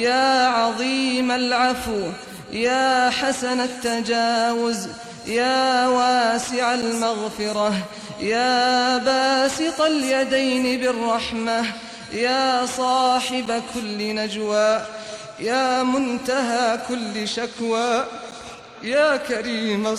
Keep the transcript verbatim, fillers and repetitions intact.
يا عظيم العفو يا حسن التجاوز يا واسع المغفرة يا باسط اليدين بالرحمة يا صاحب كل نجوى يا منتهى كل شكوى يا كريم